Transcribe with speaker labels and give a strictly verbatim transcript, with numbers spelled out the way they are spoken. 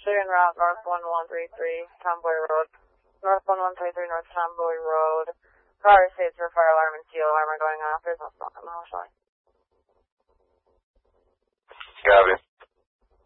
Speaker 1: Sugar Route, North one one three three, Tomboy Road. North one one three three, North Tomboy Road. Car states for fire alarm and steel alarm are going off. There's no smoke in the house.
Speaker 2: Copy.